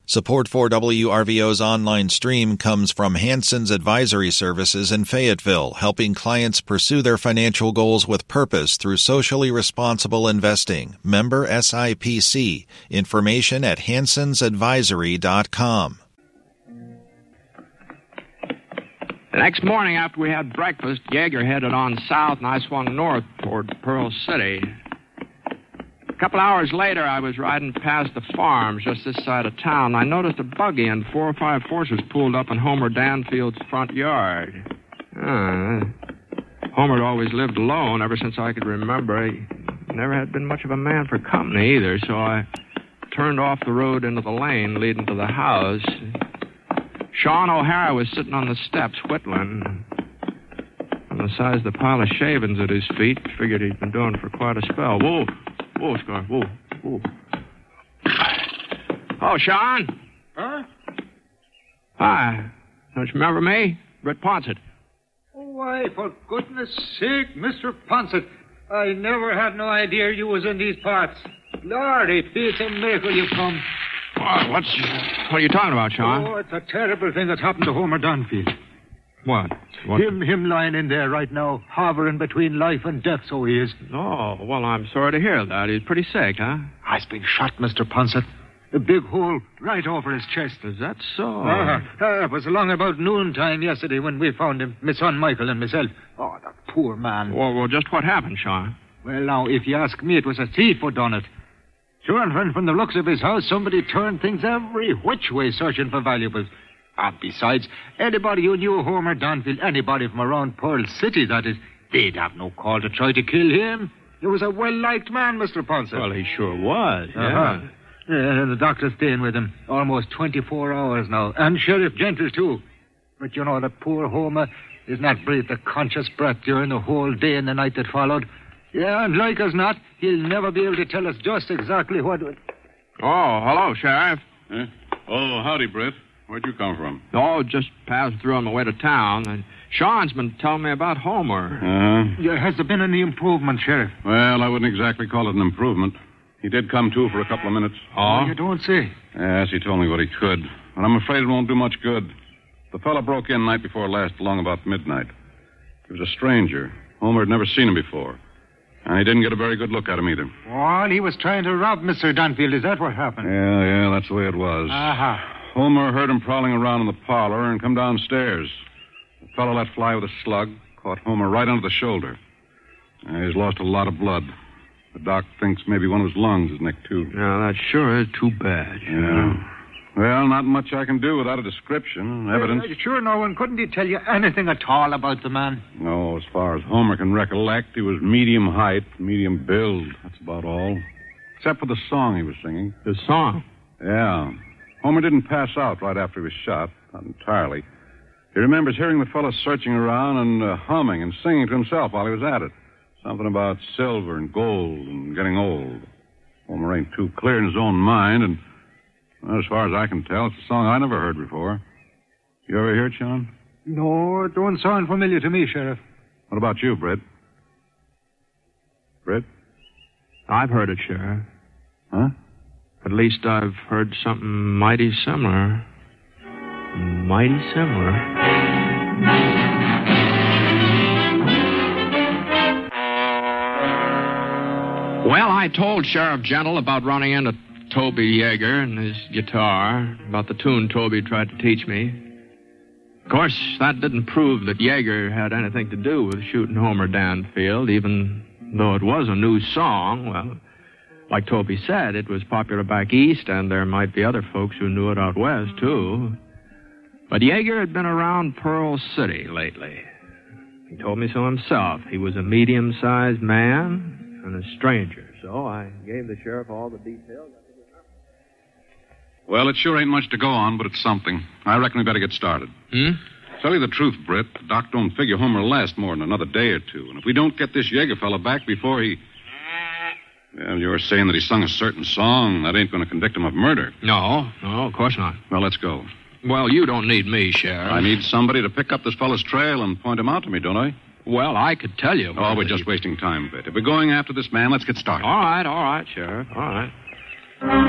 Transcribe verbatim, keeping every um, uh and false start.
Support for W R V O's online stream comes from Hanson's Advisory Services in Fayetteville, helping clients pursue their financial goals with purpose through socially responsible investing. Member S I P C. Information at hansons advisory dot com. The next morning after we had breakfast, Yeager headed on south and I swung north toward Pearl City. A couple hours later, I was riding past the farms just this side of town. I noticed a buggy and four or five horses pulled up in Homer Danfield's front yard. Uh, Homer had always lived alone ever since I could remember. He never had been much of a man for company either, so I turned off the road into the lane leading to the house. Sean O'Hara was sitting on the steps whittling. On the size of the pile of shavings at his feet, figured he'd been doing it for quite a spell. Whoa! Whoa, Scar. Whoa. Whoa. Oh, Sean. Huh? Hi. Don't you remember me? Britt Ponsett. Oh, why, for goodness sake, Mister Ponsett. I never had no idea you was in these parts. Lordy, it's a miracle you've come. Well, what's... What are you talking about, Sean? Oh, it's a terrible thing that's happened to Homer Dunfield. What? What? Him, him lying in there right now, hovering between life and death, so he is. Oh, well, I'm sorry to hear that. He's pretty sick, huh? He's been shot, Mister Ponsett. A big hole right over his chest. Is that so? Uh, uh, it was along about noontime yesterday when we found him, my son Michael and myself. Oh, that poor man. Well, well, just what happened, Sean? Well, now, if you ask me, it was a thief who done it. Sure, and from, from the looks of his house, somebody turned things every which way searching for valuables. And besides, anybody who knew Homer Danfield, anybody from around Pearl City, that is, they'd have no call to try to kill him. He was a well-liked man, Mister Ponsett. Well, he sure was, yeah. Uh-huh. Yeah, and the doctor's staying with him almost twenty-four hours now. And Sheriff Gentle, too. But you know, the poor Homer is not breathed a conscious breath during the whole day and the night that followed. Yeah, and like as not, he'll never be able to tell us just exactly what... Oh, hello, Sheriff. Eh? Oh, howdy, Britt. Where'd you come from? Oh, just passed through on my way to town. And Sean's been telling me about Homer. Uh-huh. Yeah, has there been any improvement, Sheriff? Well, I wouldn't exactly call it an improvement. He did come to for a couple of minutes. Oh? You don't say. Yes, he told me what he could. But I'm afraid it won't do much good. The fellow broke in night before last along about midnight. He was a stranger. Homer had never seen him before. And he didn't get a very good look at him either. Well, he was trying to rob Mister Danfield. Is that what happened? Yeah, yeah, that's the way it was. Aha. Uh-huh. Homer heard him prowling around in the parlor and come downstairs. The fellow let fly with a slug, caught Homer right under the shoulder. Uh, he's lost a lot of blood. The doc thinks maybe one of his lungs is nicked, too. Yeah, that sure is too bad. Yeah. Well, not much I can do without a description, evidence. Uh, sure, no one. Couldn't he tell you anything at all about the man? No, as far as Homer can recollect, he was medium height, medium build. That's about all. Except for the song he was singing. The song? Yeah. Homer didn't pass out right after he was shot. Not entirely. He remembers hearing the fellow searching around and uh, humming and singing to himself while he was at it. Something about silver and gold and getting old. Homer ain't too clear in his own mind, and well, as far as I can tell, it's a song I never heard before. You ever hear it, Sean? No, it don't sound familiar to me, Sheriff. What about you, Britt? Britt? I've heard it, Sheriff. Huh? At least I've heard something mighty similar. Mighty similar. Well, I told Sheriff Gentle about running into Toby Yeager and his guitar, about the tune Toby tried to teach me. Of course, that didn't prove that Yeager had anything to do with shooting Homer Danfield, even though it was a new song. Well, like Toby said, it was popular back east, and there might be other folks who knew it out west, too. But Yeager had been around Pearl City lately. He told me so himself. He was a medium-sized man and a stranger, so I gave the sheriff all the details. Well, it sure ain't much to go on, but it's something. I reckon we better get started. Hmm? Tell you the truth, Britt, the doc don't figure Homer will last more than another day or two. And if we don't get this Yeager fella back before he... Well, you were saying that he sung a certain song. That ain't going to convict him of murder. No, no, of course not. Well, let's go. Well, you don't need me, Sheriff. I need somebody to pick up this fellow's trail and point him out to me, don't I? Well, I could tell you. Oh, we're just wasting time, Britt. If we're going after this man, let's get started. All right, all right, Sheriff. All right.